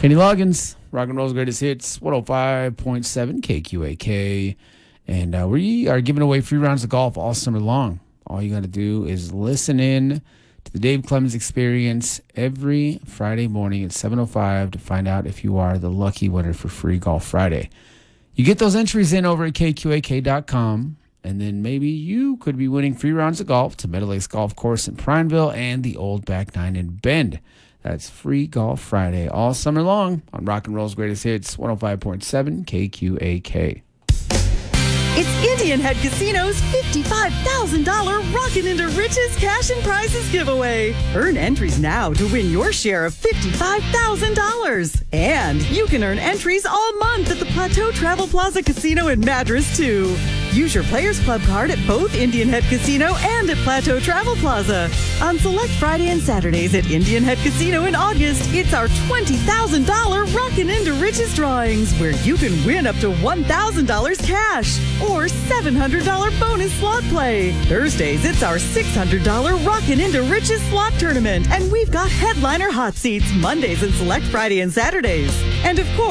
Kenny Loggins, Rock and Roll's Greatest Hits, 105.7 KQAK. And we are giving away free rounds of golf all summer long. All you got to do is listen in to the Dave Clemens Experience every Friday morning at 7:05 to find out if you are the lucky winner for Free Golf Friday. You get those entries in over at KQAK.com, and then maybe you could be winning free rounds of golf to Meadow Lakes Golf Course in Prineville and the Old Back Nine in Bend. That's Free Golf Friday all summer long on Rock and Roll's Greatest Hits, 105.7 KQAK. It's Indian Head Casino's $55,000 Rockin' into Riches Cash and Prizes giveaway. Earn entries now to win your share of $55,000. And you can earn entries all month at the Plateau Travel Plaza Casino in Madras, too. Use your Players Club card at both Indian Head Casino and at Plateau Travel Plaza. On select Friday and Saturdays at Indian Head Casino in August, it's our $20,000 Rockin' into Riches drawings, where you can win up to $1,000 cash or $700 bonus slot play. Thursdays, it's our $600 Rockin' into Riches slot tournament, and we've got headliner hot seats Mondays and select Friday and Saturdays. And of course,